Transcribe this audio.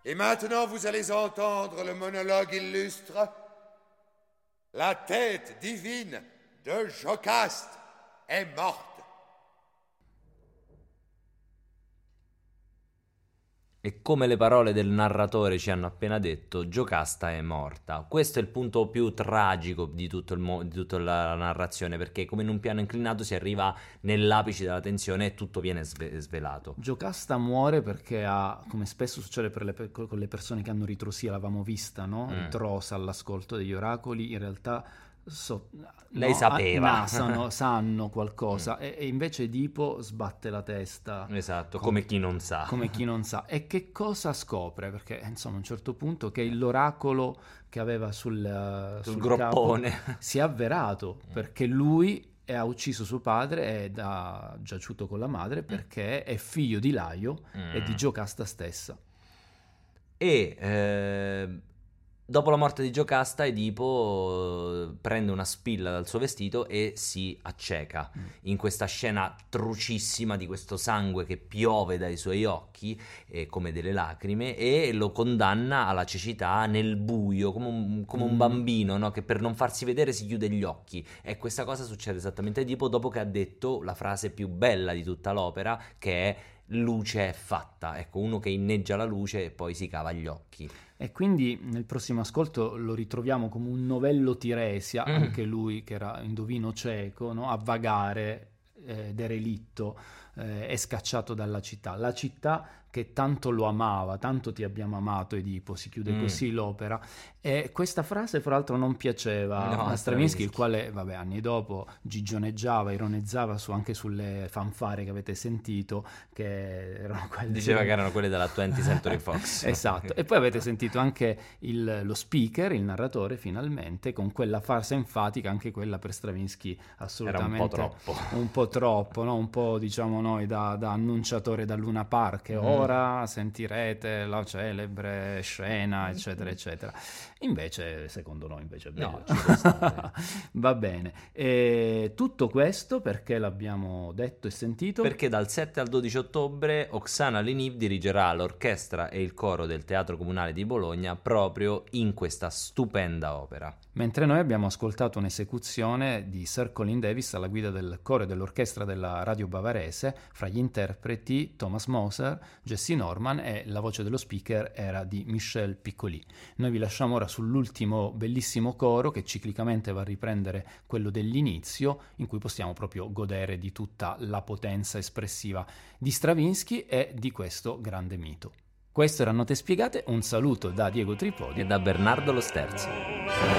Et maintenant, vous allez entendre le monologue illustre. La tête divine de Jocaste è morta. E come le parole del narratore ci hanno appena detto, Giocasta è morta. Questo è il punto più tragico di tutta la narrazione, perché come in un piano inclinato si arriva nell'apice della tensione e tutto viene svelato. Giocasta muore perché ha, come spesso succede con le persone che hanno ritrosia, l'avevamo vista, no? Ritrosa all'ascolto degli oracoli, in realtà lei sapeva, sanno qualcosa e invece Edipo sbatte la testa, esatto, come chi non sa. E che cosa scopre? Perché insomma a un certo punto che l'oracolo che aveva sul groppone capo si è avverato, perché lui ha ucciso suo padre ed ha giaciuto con la madre perché è figlio di Laio e di Giocasta stessa. E dopo la morte di Giocasta, Edipo prende una spilla dal suo vestito e si acceca in questa scena trucissima di questo sangue che piove dai suoi occhi come delle lacrime, e lo condanna alla cecità nel buio come un bambino, no? Che per non farsi vedere si chiude gli occhi. E questa cosa succede esattamente a Edipo dopo che ha detto la frase più bella di tutta l'opera, che è luce è fatta. Ecco, uno che inneggia la luce e poi si cava gli occhi. E quindi nel prossimo ascolto lo ritroviamo come un novello Tiresia, anche lui che era indovino cieco, no? A vagare, derelitto, è scacciato dalla città. La città che tanto lo amava, tanto ti abbiamo amato Edipo, si chiude così l'opera. E questa frase fra l'altro non piaceva a Stravinsky, il quale anni dopo gigioneggiava, ironizzava anche sulle fanfare che avete sentito, che erano quelle, diceva che erano quelle della 20th Century Fox. Esatto. E poi avete sentito anche lo speaker, il narratore, finalmente, con quella farsa enfatica, anche quella per Stravinsky assolutamente era un po' troppo, no? Un po', diciamo noi, da annunciatore da Luna Park, ora sentirete la celebre scena, eccetera eccetera. Invece secondo noi è bello. No, ci può stare. Va bene. E tutto questo perché l'abbiamo detto e sentito? Perché dal 7 al 12 ottobre Oksana Leniv dirigerà l'orchestra e il coro del Teatro Comunale di Bologna proprio in questa stupenda opera. Mentre noi abbiamo ascoltato un'esecuzione di Sir Colin Davis alla guida del coro e dell'orchestra della radio bavarese, fra gli interpreti Thomas Moser, Jesse Norman, e la voce dello speaker era di Michel Piccoli. Noi vi lasciamo ora sull'ultimo bellissimo coro che ciclicamente va a riprendere quello dell'inizio, in cui possiamo proprio godere di tutta la potenza espressiva di Stravinsky e di questo grande mito. Questo era Note Spiegate, un saluto da Diego Tripodi e da Bernardo Lo Sterzo.